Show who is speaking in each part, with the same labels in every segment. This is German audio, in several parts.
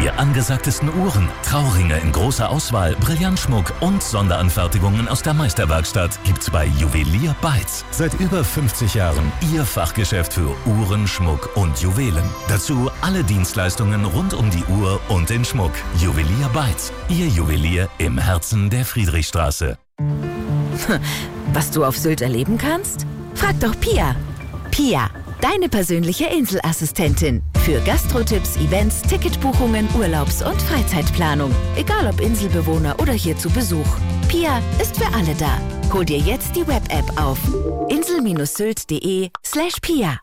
Speaker 1: Die angesagtesten Uhren, Trauringe in großer Auswahl, Brillantschmuck und Sonderanfertigungen aus der Meisterwerkstatt gibt's bei Juwelier Beitz. Seit über 50 Jahren Ihr Fachgeschäft für Uhren, Schmuck und Juwelen. Dazu alle Dienstleistungen rund um die Uhr und den Schmuck. Juwelier Beitz, Ihr Juwelier im Herzen der Friedrichstraße.
Speaker 2: Was du auf Sylt erleben kannst? Frag doch Pia. Pia, deine persönliche Inselassistentin. Für Gastrotipps, Events, Ticketbuchungen, Urlaubs- und Freizeitplanung. Egal ob Inselbewohner oder hier zu Besuch. Pia ist für alle da. Hol dir jetzt die Web-App auf insel-sylt.de/Pia.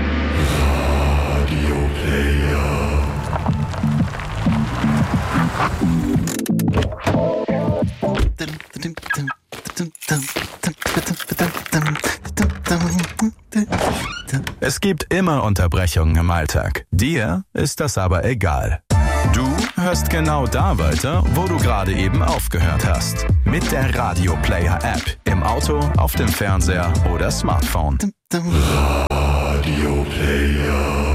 Speaker 3: Es gibt immer Unterbrechungen im Alltag. Dir ist das aber egal. Du hörst genau da weiter, wo du gerade eben aufgehört hast. Mit der Radio Player App. Im Auto, auf dem Fernseher oder Smartphone. Radio Player.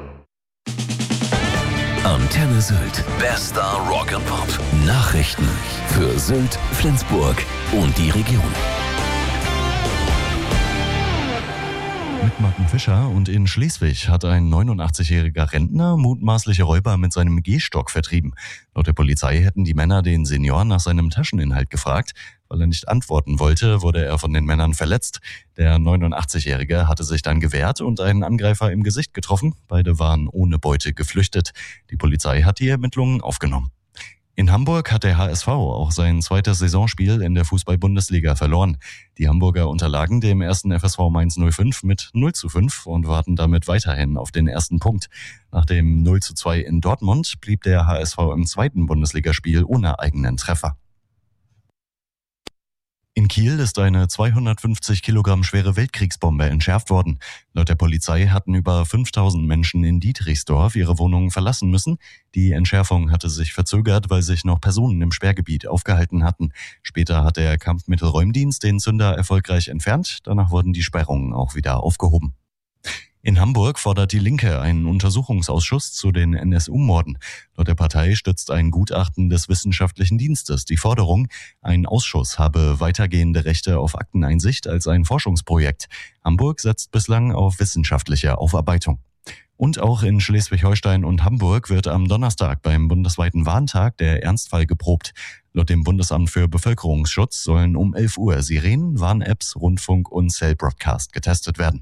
Speaker 1: Antenne Sylt. Bester Rock and Pop. Nachrichten für Sylt, Flensburg und die Region.
Speaker 4: Mit Martin Fischer und in Schleswig hat ein 89-jähriger Rentner mutmaßliche Räuber mit seinem Gehstock vertrieben. Laut der Polizei hätten die Männer den Senior nach seinem Tascheninhalt gefragt. Weil er nicht antworten wollte, wurde er von den Männern verletzt. Der 89-Jährige hatte sich dann gewehrt und einen Angreifer im Gesicht getroffen. Beide waren ohne Beute geflüchtet. Die Polizei hat die Ermittlungen aufgenommen. In Hamburg hat der HSV auch sein zweites Saisonspiel in der Fußball-Bundesliga verloren. Die Hamburger unterlagen dem ersten FSV Mainz 05 mit 0:5 und warten damit weiterhin auf den ersten Punkt. Nach dem 0:2 in Dortmund blieb der HSV im zweiten Bundesligaspiel ohne eigenen Treffer. In Kiel ist eine 250 Kilogramm schwere Weltkriegsbombe entschärft worden. Laut der Polizei hatten über 5000 Menschen in Dietrichsdorf ihre Wohnungen verlassen müssen. Die Entschärfung hatte sich verzögert, weil sich noch Personen im Sperrgebiet aufgehalten hatten. Später hat der Kampfmittelräumdienst den Zünder erfolgreich entfernt. Danach wurden die Sperrungen auch wieder aufgehoben. In Hamburg fordert die Linke einen Untersuchungsausschuss zu den NSU-Morden. Laut der Partei stützt ein Gutachten des Wissenschaftlichen Dienstes die Forderung, ein Ausschuss habe weitergehende Rechte auf Akteneinsicht als ein Forschungsprojekt. Hamburg setzt bislang auf wissenschaftliche Aufarbeitung. Und auch in Schleswig-Holstein und Hamburg wird am Donnerstag beim bundesweiten Warntag der Ernstfall geprobt. Laut dem Bundesamt für Bevölkerungsschutz sollen um 11 Uhr Sirenen, Warn-Apps, Rundfunk und Cell-Broadcast getestet werden.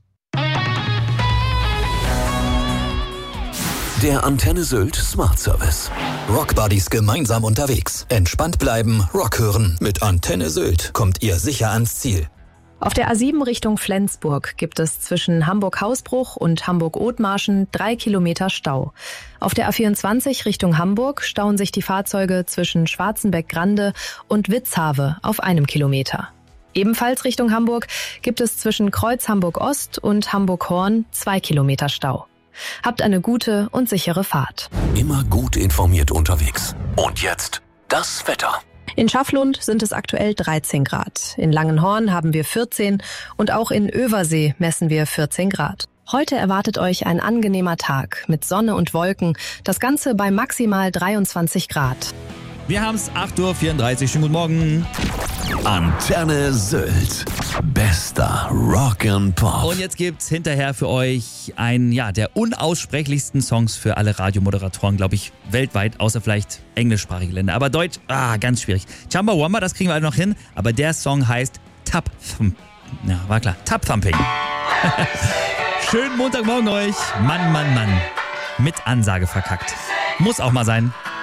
Speaker 1: Der Antenne Sylt Smart Service.
Speaker 5: Rockbuddies gemeinsam unterwegs. Entspannt bleiben, Rock hören. Mit Antenne Sylt kommt ihr sicher ans Ziel.
Speaker 6: Auf der A7 Richtung Flensburg gibt es zwischen Hamburg-Hausbruch und Hamburg-Othmarschen 3 Kilometer Stau. Auf der A24 Richtung Hamburg stauen sich die Fahrzeuge zwischen Schwarzenbeck-Grande und Witzhave auf 1 Kilometer. Ebenfalls Richtung Hamburg gibt es zwischen Kreuz Hamburg-Ost und Hamburg-Horn 2 Kilometer Stau. Habt eine gute und sichere Fahrt.
Speaker 1: Immer gut informiert unterwegs. Und jetzt das Wetter.
Speaker 6: In Schafflund sind es aktuell 13 Grad. In Langenhorn haben wir 14 und auch in Översee messen wir 14 Grad. Heute erwartet euch ein angenehmer Tag mit Sonne und Wolken. Das Ganze bei maximal 23 Grad.
Speaker 7: Wir haben es 8:34 Uhr. Schönen guten Morgen.
Speaker 1: Antenne Sylt. Bester Rock'n'Pop.
Speaker 7: Und jetzt gibt's hinterher für euch einen der unaussprechlichsten Songs für alle Radiomoderatoren, glaube ich, weltweit, außer vielleicht englischsprachige Länder. Aber Deutsch, ganz schwierig. Chumbawamba, das kriegen wir alle noch hin, aber der Song heißt Tap Thumping. Schönen Montagmorgen euch. Mann. Mit Ansage verkackt. Muss auch mal sein.